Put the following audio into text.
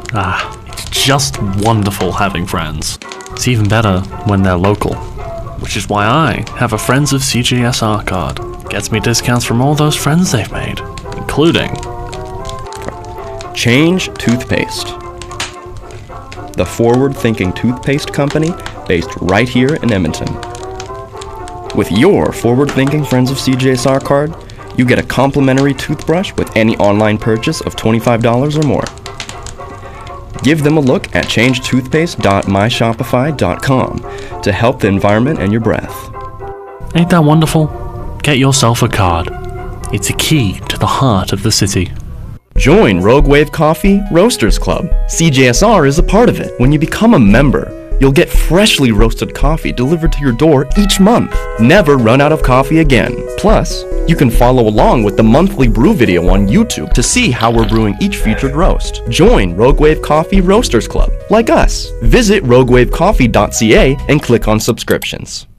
It's just wonderful having friends. It's even better when they're local, which is why I have a Friends of CJSR card. Gets me discounts from all those friends they've made, including Change Toothpaste, the forward-thinking toothpaste company based right here in Edmonton. With your forward-thinking Friends of CJSR card, you get a complimentary toothbrush with any online purchase of $25 or more. Give them a look at changetoothpaste.myshopify.com to help the environment and your breath. Ain't that wonderful? Get yourself a card. It's a key to the heart of the city. Join Rogue Wave Coffee Roasters Club. CJSR is a part of it. When you become a member, you'll get freshly roasted coffee delivered to your door each month. Never run out of coffee again. Plus, you can follow along with the monthly brew video on YouTube to see how we're brewing each featured roast. Join Rogue Wave Coffee Roasters Club, like us. Visit roguewavecoffee.ca and click on subscriptions.